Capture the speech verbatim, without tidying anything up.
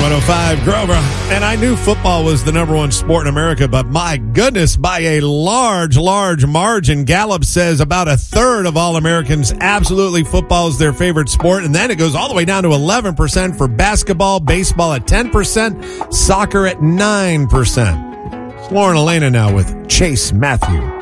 one oh five Grover. And I knew football was the number one sport in America, but my goodness, by a large, large margin. Gallup says about a third of all Americans absolutely football is their favorite sport. And then it goes all the way down to eleven percent for basketball, baseball at ten percent, soccer at nine percent. It's Lauren Elena now with Chase Matthew.